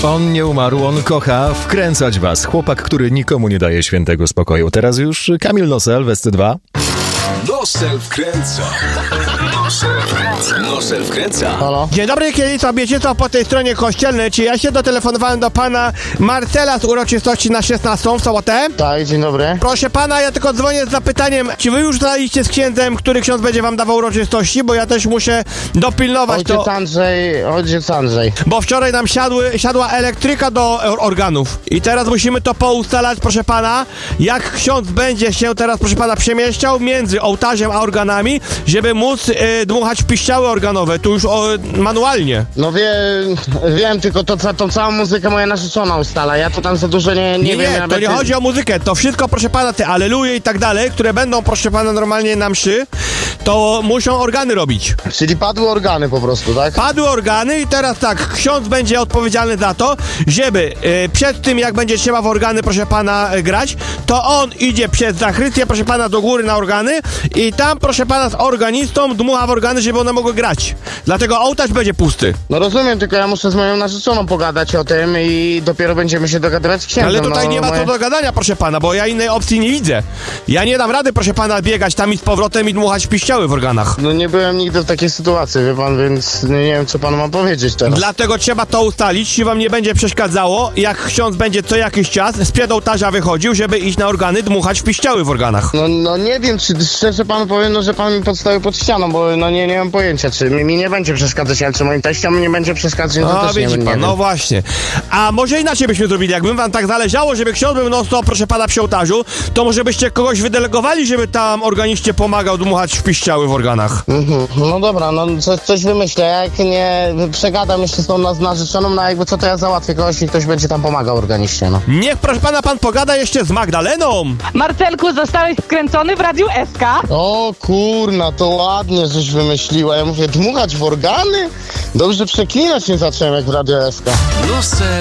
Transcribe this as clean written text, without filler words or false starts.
On nie umarł, on kocha wkręcać was. Chłopak, który nikomu nie daje świętego spokoju. Teraz już Kamil Nosel w SC2. Nosel wkręca. Nosel wkręca. Halo? Dzień dobry, Kielica Biecica po tej stronie kościelnej. Czy ja się dotelefonowałem do pana Marcela z uroczystości na 16 w sobotę? Tak, dzień dobry. Proszę pana, ja tylko dzwonię z zapytaniem, czy wy już znaliście z księdzem, który ksiądz będzie wam dawał uroczystości, bo ja też muszę dopilnować to, Ojciec Andrzej. bo wczoraj nam siadła elektryka do organów i teraz musimy to poustalać, proszę pana, jak ksiądz będzie się teraz, proszę pana, przemieszczał między ołtarzem a organami, żeby móc dmuchać piszczały organowe, tu już manualnie. No wiem, tylko tą całą muzykę moja narzeczona ustala, ja to tam za dużo nie wiem. Nie, to nie chodzi o muzykę, to wszystko, proszę pana, te aleluje i tak dalej, które będą, proszę pana, normalnie na mszy, to muszą organy robić. Czyli padły organy po prostu, tak? Padły organy i teraz tak, ksiądz będzie odpowiedzialny za to, żeby przed tym, jak będzie trzeba w organy, proszę pana, grać, to on idzie przez zachrystię, proszę pana, do góry na organy i tam, proszę pana, z organistą dmucha w organy, żeby one mogły grać. Dlatego ołtarz będzie pusty. No rozumiem, tylko ja muszę z moją narzeczoną pogadać o tym i dopiero będziemy się dogadywać z księdzem. Ale tutaj nie ma co do gadania, proszę pana, bo ja innej opcji nie widzę. Ja nie dam rady, proszę pana, biegać tam i z powrotem i dmuchać piszczały w organach. No nie byłem nigdy w takiej sytuacji, wie pan, więc nie wiem, co panu mam powiedzieć teraz. Dlatego trzeba to ustalić, czy wam nie będzie przeszkadzało, jak ksiądz będzie co jakiś czas sprzed ołtarza wychodził, żeby iść na organy, dmuchać piszczały w organach. No nie wiem, czy szczerze panu powiem, no, że pan mi podstawił pod ścianą, bo no nie mam pojęcia, czy mi nie będzie przeszkadzać, ale czy moim teściom nie będzie przeszkadzać, no to też widzi nie pan, wiem. no właśnie. A może inaczej byśmy zrobili, jakbym wam tak zależało, żeby ksiądz był non-stop, proszę pana, przy ołtarzu, to może byście kogoś wydelegowali, żeby tam organiście pomagał dmuchać piszczały w organach. No dobra, no coś wymyślę, jak nie przegadam jeszcze z tą narzeczoną, no jakby co, to ja załatwię kogoś i ktoś będzie tam pomagał organiście, no. Niech, proszę pana, pan pogada jeszcze z Magdaleną. Marcelku, zostałeś skręcony w Radiu SK? O kurna, to ładnie żeś wymyśliła. Ja mówię, dmuchać w organy? Dobrze przeklinać nie zacząłem jak w Radio SK. Nosel